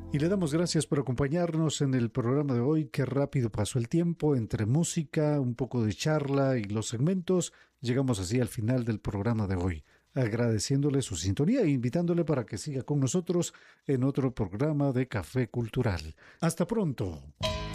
Y le damos gracias por acompañarnos en el programa de hoy. Qué rápido pasó el tiempo entre música, un poco de charla y los segmentos. Llegamos así al final del programa de hoy, agradeciéndole su sintonía e invitándole para que siga con nosotros en otro programa de Café Cultural. Hasta pronto.